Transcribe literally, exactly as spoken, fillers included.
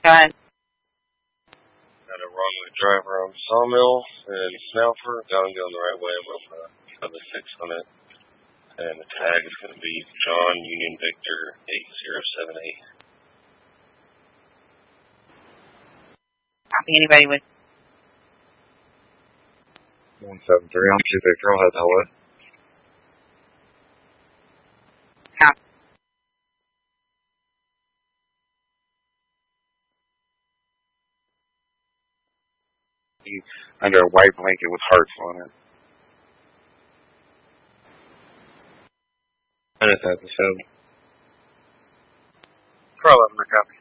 Go ahead. Got a wrong way driver on Sawmill and Snowford. Got him going the right way. I'm going to put a six on it. And the tag is going to be John Union Victor eight zero seven eight. Copy. Anybody with one seven three on two Victor. I'll head that way. copy? Under a white blanket with hearts on it. Minutes at the seven. Carl, I'm copy.